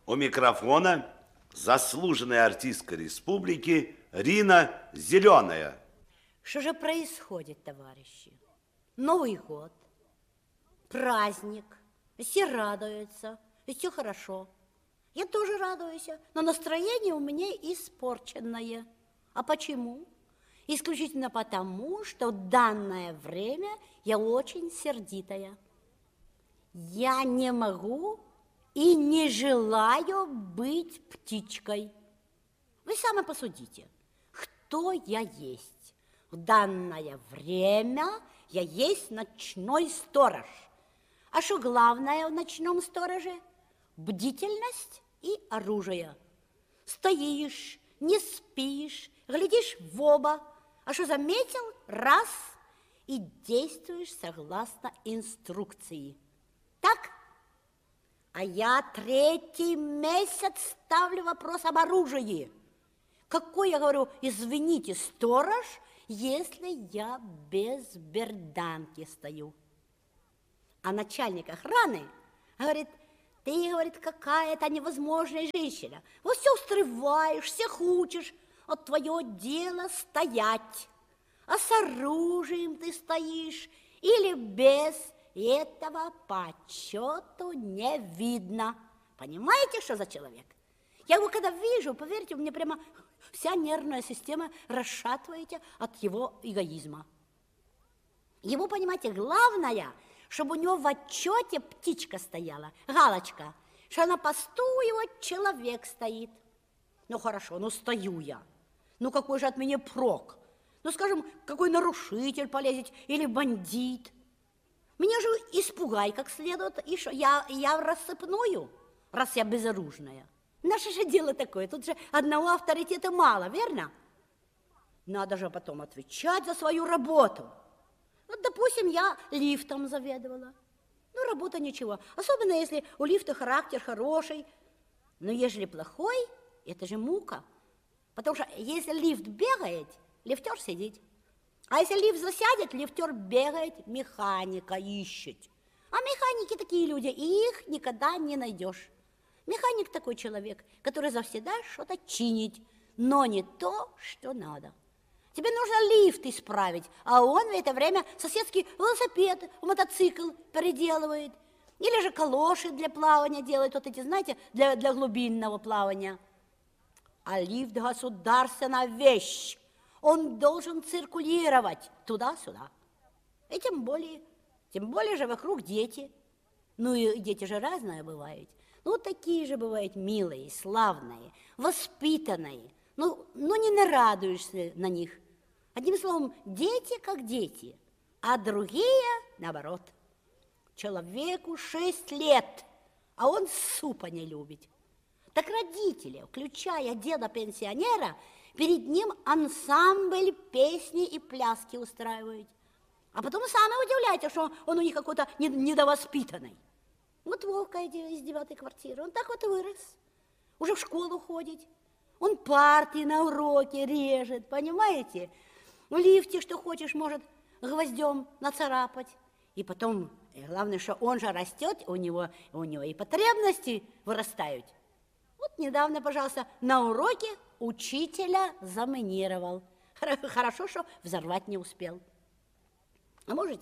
У микрофона заслуженная артистка республики Рина Зеленая. Что же происходит, товарищи? Новый год, праздник, все радуются, и все хорошо. Я тоже радуюсь, но настроение у меня испорченное. А почему? Исключительно потому, что в данное время я очень сердитая. Я не могу и не желаю быть птичкой. Вы сами посудите, кто я есть. В данное время я есть ночной сторож. А что главное в ночном стороже? Бдительность и оружие. Стоишь, не спишь, глядишь в оба, а что заметил, раз, и действуешь согласно инструкции. Так? А я 3-й месяц ставлю вопрос об оружии. Какой, я говорю, извините, сторож, если я без берданки стою? А начальник охраны говорит: ты, говорит, какая-то невозможная женщина. Вот все устроиваешь, всех учишь, вот твое дело стоять. А с оружием ты стоишь или без, этого почету не видно. Понимаете, что за человек? Я его когда вижу, поверьте, у меня прямо вся нервная система расшатывается от его эгоизма. Ему, понимаете, главное, чтобы у него в отчете птичка стояла, галочка, что на посту его человек стоит. Ну хорошо, ну стою я. Ну какой же от меня прок? Ну скажем, какой нарушитель полезет или бандит? Меня же испугай как следует, и что, я в рассыпную, раз я безоружная. Наше же дело такое, тут же одного авторитета мало, верно? Надо же потом отвечать за свою работу. Вот, допустим, я лифтом заведовала. Ну, работа ничего, особенно если у лифта характер хороший. Но ежели плохой, это же мука. Потому что если лифт бегает, лифтер сидит. А если лифт засядет, лифтер бегает, механика ищет. А механики такие люди, и их никогда не найдешь. Механик такой человек, который завсегда что-то чинит, но не то, что надо. Тебе нужно лифт исправить, а он в это время соседский велосипед, мотоцикл переделывает. Или же калоши для плавания делает, вот эти, знаете, для глубинного плавания. А лифт государственная вещь. Он должен циркулировать туда-сюда. И тем более же вокруг дети. Ну и дети же разные бывают. Ну, такие же бывают милые, славные, воспитанные. Ну, не нарадуешься на них. Одним словом, дети как дети, а другие наоборот. Человеку 6 лет, а он супа не любит. Так родители, включая деда-пенсионера, перед ним ансамбль песни и пляски устраивают. А потом сами удивляетесь, что он у них какой-то недовоспитанный. Вот Вовка из 9-й квартиры, он так вот и вырос. Уже в школу ходит. Он партии на уроке режет, понимаете? В лифте, что хочешь, может гвоздем нацарапать. И потом, главное, что он же растет, у него и потребности вырастают. Вот недавно, пожалуйста, на уроке учителя заминировал. Хорошо, что взорвать не успел. А может,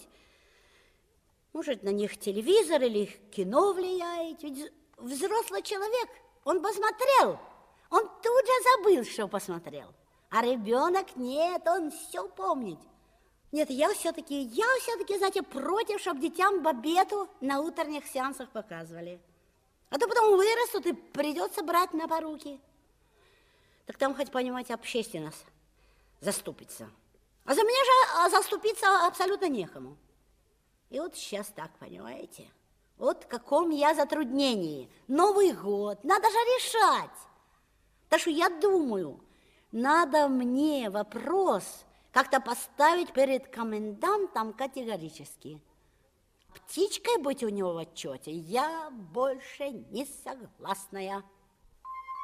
на них телевизор или кино влияет. Ведь взрослый человек, он посмотрел, он тут же забыл, что посмотрел. А ребенок нет, он все помнит. Нет, я все-таки, знаете, против, чтобы детям бабету на утренних сеансах показывали. А то потом вырастут и придется брать на поруки. Так там, хоть понимаете, общественность заступится. А за меня же заступиться абсолютно некому. И вот сейчас так, понимаете? Вот в каком я затруднении. Новый год, надо же решать. Так что я думаю, надо мне вопрос как-то поставить перед комендантом категорически. Птичкой быть у него в отчете я больше не согласная.